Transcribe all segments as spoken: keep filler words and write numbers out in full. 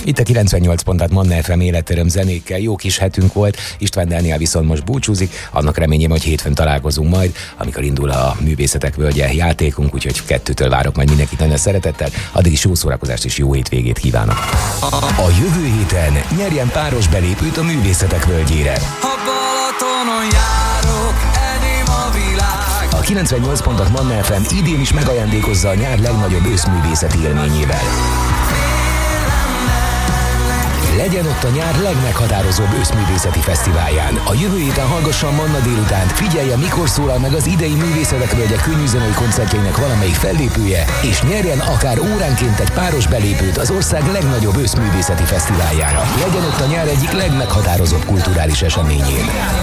Itt a kilencvennyolc pont hat Manna ef em életöröm zenékkel, jó kis hetünk volt, István Dániel viszont most búcsúzik, annak reményem, hogy hétfőn találkozunk majd, amikor indul a Művészetek Völgye játékunk, úgyhogy kettőtől várok majd mindenkit nagyon szeretettel, addig is jó szórakozást és jó hétvégét kívánok. A jövő héten nyerjen páros belépőt a Művészetek Völgyére. Ha Balatonon járok, enyém a világ. A kilencvennyolc pont hat Manna ef em idén is megajándékozza a nyár legnagyobb őszművészeti élményével. Legyen ott a nyár legmeghatározóbb őszművészeti fesztiválján. A jövő héten hallgasson Manna délután, figyelje, mikor szólal meg az idei Művészetek Völgye könnyűzenei koncertjeinek valamelyik fellépője, és nyerjen akár óránként egy páros belépőt az ország legnagyobb őszművészeti fesztiváljára. Legyen ott a nyár egyik legmeghatározóbb kulturális eseményén.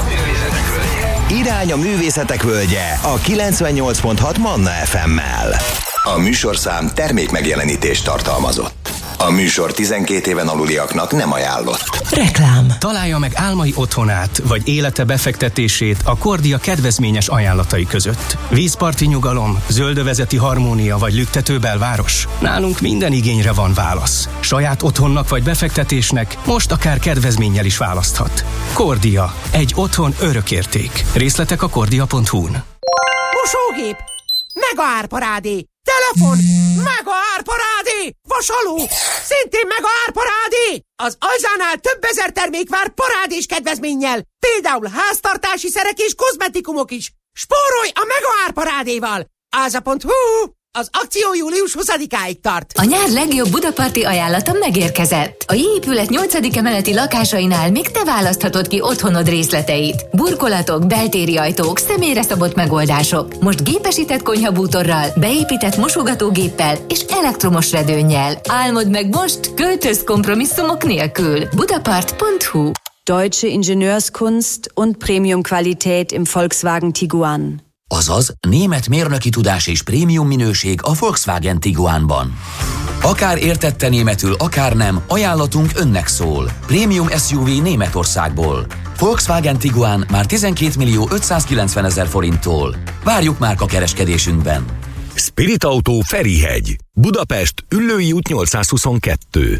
Irány a Művészetek Völgye a kilencvennyolc pont hat Manna ef emmel. A műsorszám termékmegjelenítést tartalmazott. A műsor tizenkét éven aluliaknak nem ajánlott. Reklám. Találja meg álmai otthonát, vagy élete befektetését a Kordia kedvezményes ajánlatai között. Vízparti nyugalom, zöldövezeti harmónia vagy lüktető belváros? Nálunk minden igényre van válasz. Saját otthonnak vagy befektetésnek most akár kedvezménnyel is választhat. Kordia. Egy otthon örökérték. Részletek a kordia pont hu-n. Mosógép! Mega árparádé! Telefon! Mega árparádé! Vasaló! Szintén mega árparádé! Az Ajzánál több ezer termék vár parádés kedvezménnyel. Például háztartási szerek és kozmetikumok is. Spórolj a mega árparádéval! áza pont hu. Az akció július huszadikáig tart. A nyár legjobb budaparti ajánlata megérkezett. A J-épület nyolcadik emeleti lakásainál még te választhatod ki otthonod részleteit. Burkolatok, beltéri ajtók, személyre szabott megoldások. Most gépesített konyhabútorral, beépített mosogatógéppel és elektromos redőnnyel. Álmod meg most, költöz kompromisszumok nélkül. budapart pont hu. Deutsche Ingenieurskunst und Premium-Qualität im Volkswagen Tiguan. Azaz, német mérnöki tudás és prémium minőség a Volkswagen Tiguanban. Akár értette németül, akár nem, ajánlatunk önnek szól. Prémium es u vé Németországból. Volkswagen Tiguan már tizenkét millió ötszázkilencvenezer forinttól. Várjuk márka kereskedésünkben. Spirit Autó Ferihegy. Budapest, Üllői út nyolcszázhuszonkettő.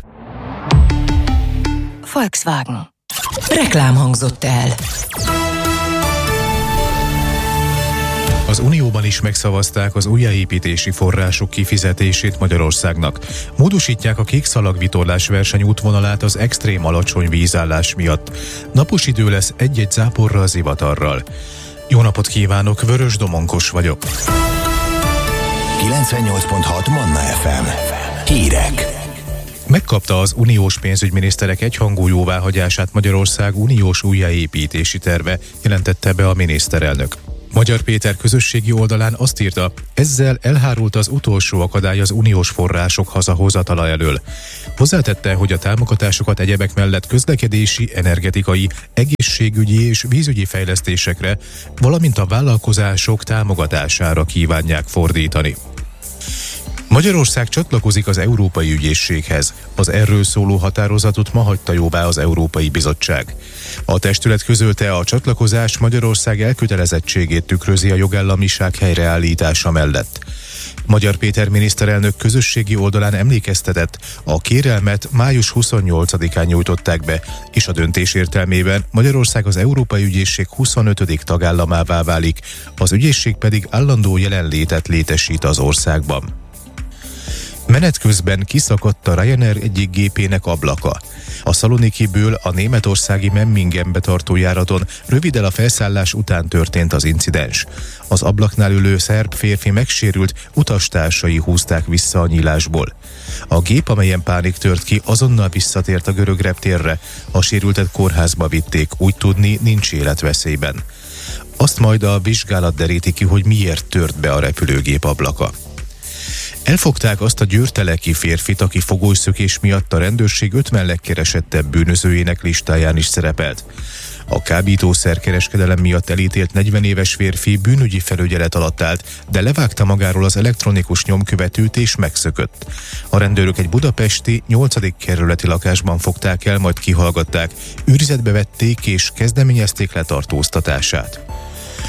Volkswagen. Reklám hangzott el. Az Unióban is megszavazták az újjáépítési források kifizetését Magyarországnak. Módosítják a kékszalagvitorlás verseny útvonalát az extrém alacsony vízállás miatt. Napos idő lesz egy-egy záporral, zivatarral. Jó napot kívánok, Vörös Domonkos vagyok. kilencvennyolc pont hat Manna ef em. Hírek. Megkapta az uniós pénzügyminiszterek egyhangú jóváhagyását Magyarország uniós újjáépítési terve, jelentette be a miniszterelnök. Magyar Péter közösségi oldalán azt írta, ezzel elhárult az utolsó akadály az uniós források hazahozatala elől. Hozzátette, hogy a támogatásokat egyebek mellett közlekedési, energetikai, egészségügyi és vízügyi fejlesztésekre, valamint a vállalkozások támogatására kívánják fordítani. Magyarország csatlakozik az Európai Ügyészséghez. Az erről szóló határozatot ma hagyta jóvá az Európai Bizottság. A testület közölte, a csatlakozás Magyarország elkötelezettségét tükrözi a jogállamiság helyreállítása mellett. Magyar Péter miniszterelnök közösségi oldalán emlékeztetett, a kérelmet május huszonnyolcadikán nyújtották be, és a döntés értelmében Magyarország az Európai Ügyészség huszonötödik tagállamává válik, az ügyészség pedig állandó jelenlétet létesít az országban. Menet közben kiszakadt a Ryanair egyik gépének ablaka. A Szalonikiből a németországi Memmingenbe tartó járaton röviddel a felszállás után történt az incidens. Az ablaknál ülő szerb férfi megsérült, utastársai húzták vissza a nyílásból. A gép, amelyen pánik tört ki, azonnal visszatért a görög reptérre. A sérültet kórházba vitték, úgy tudni nincs életveszélyben. Azt majd a vizsgálat deríti ki, hogy miért tört be a repülőgép ablaka. Elfogták azt a győrteleki férfit, aki fogolyszökés miatt a rendőrség ötven legkeresettebb bűnözőjének listáján is szerepelt. A kábítószerkereskedelem miatt elítélt negyven éves férfi bűnügyi felügyelet alatt állt, de levágta magáról az elektronikus nyomkövetőt és megszökött. A rendőrök egy budapesti nyolcadik kerületi lakásban fogták el, majd kihallgatták, őrizetbe vették és kezdeményezték letartóztatását.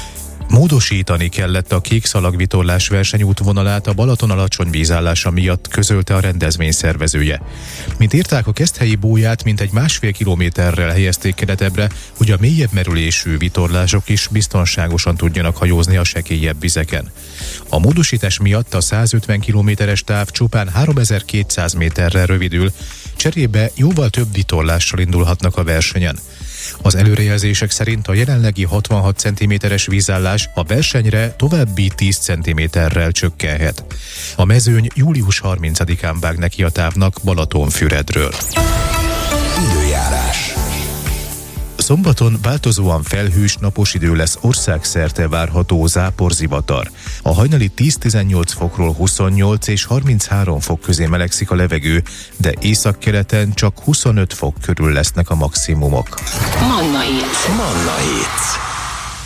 Módosítani kellett a kékszalagvitorlás versenyútvonalát a Balaton alacsony vízállása miatt, közölte a rendezvény szervezője. Mint írták, a Keszthelyi bóját mintegy másfél kilométerrel helyezték keletebbre, hogy a mélyebb merülésű vitorlások is biztonságosan tudjanak hajózni a sekélyebb vizeken. A módosítás miatt a százötven kilométeres táv csupán háromezer-kétszáz méterrel rövidül, cserébe jóval több vitorlással indulhatnak a versenyen. Az előrejelzések szerint a jelenlegi hatvanhat centiméteres vízállás a versenyre további tíz centiméterrel csökkenhet. A mezőny július harmincadikán vág neki a távnak Balatonfüredről. Időjárás. Szombaton változóan felhős, napos idő lesz, országszerte várható záporzivatar. A hajnali tíz-tizennyolc fokról huszonnyolc és harminchárom fok közé melegszik a levegő, de északkeleten csak huszonöt fok körül lesznek a maximumok. Manna Hits. Manna Hits.